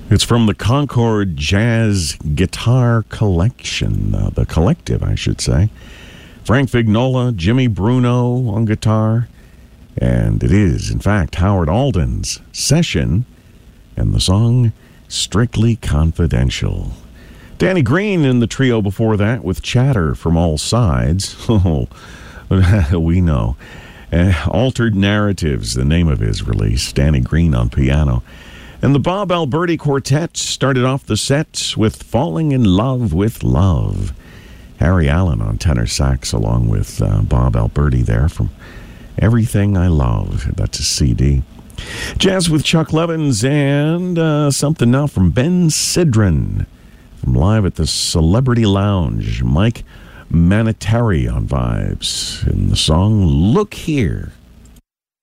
It's from the Concord Jazz Guitar Collection, the collective, I should say. Frank Vignola, Jimmy Bruno on guitar, and it is, in fact, Howard Alden's session, and the song Strictly Confidential. Danny Green in the trio before that with Chatter from All Sides. Oh, we know. Altered Narratives, the name of his release. Danny Green on piano. And the Bob Alberti Quartet started off the set with Falling in Love with Love. Harry Allen on tenor sax along with Bob Alberti there from Everything I Love. That's a CD. Jazz with Chuck Levins and something now from Ben Sidran from live at the Celebrity Lounge. Mike Manatari on vibes in the song Look Here.